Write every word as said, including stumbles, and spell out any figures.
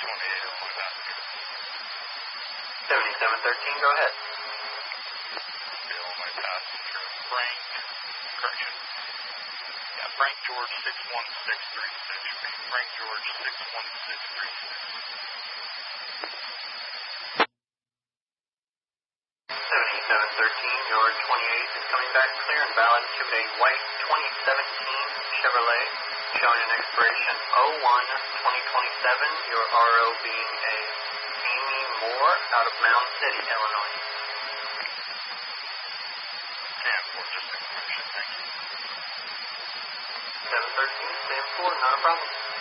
twenty-eight on my passenger. seventy-seven thirteen, go ahead. Okay, on my passenger. Frank, correction. Yeah, Frank George six one six three six. Frank George six one six three six. seventy-seven thirteen, your twenty-eight is coming back clear and valid to a white twenty seventeen Chevrolet, showing an expiration oh one twenty twenty-seven, your R O being a Amy Moore out of Mound City, Illinois. ten four, just information, thank you. seven thirteen, stand four, not a problem.